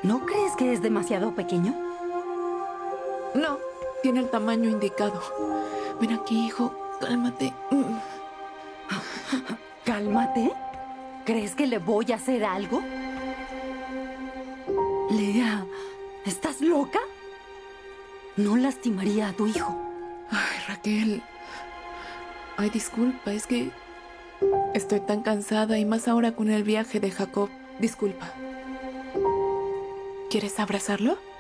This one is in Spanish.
¿No crees que es demasiado pequeño? No, tiene el tamaño indicado. Ven aquí, hijo, cálmate. Cálmate. ¿Crees que le voy a hacer algo? Lea, ¿estás loca? No lastimaría a tu hijo. Ay, Raquel. Ay, disculpa, es que estoy tan cansada y más ahora con el viaje de Jacob. Disculpa. ¿Quieres abrazarlo?